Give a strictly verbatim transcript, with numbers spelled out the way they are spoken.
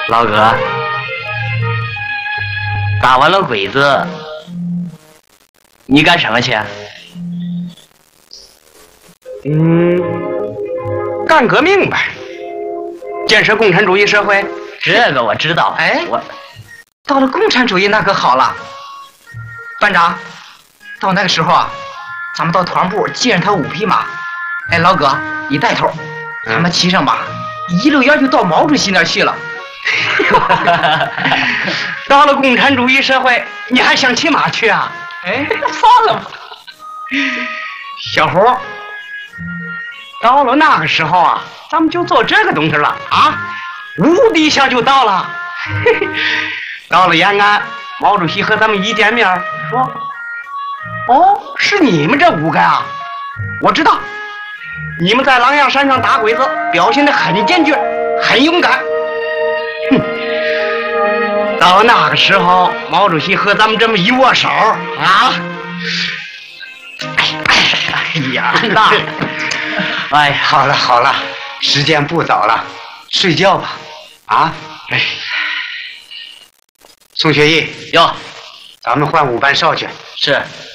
老哥，打完了鬼子，你干什么去？ 嗯，干革命呗，建设共产主义社会。 这个我知道。 哎， 我到了共产主义那可好了，班长，到那个时候啊，咱们到团部借上他五匹马，哎，老哥你带头，咱们骑上马，一溜烟就到毛主席那儿去了。 到了共产主义社会，你还想骑马去啊？ 哎，算了吧。 小胡，到了那个时候啊，咱们就做这个东西了啊，五底下就到了。到了延安，毛主席和咱们一见面说：“哦，是你们这五个啊？我知道，你们在狼牙山上打鬼子，表现得很坚决，很勇敢。”哼，到那个时候，毛主席和咱们这么一握手啊，哎哎哎呀，那，哎，好了好了，时间不早了，睡觉吧，啊，哎，宋学义， 哟， 咱们换五班哨去。 是。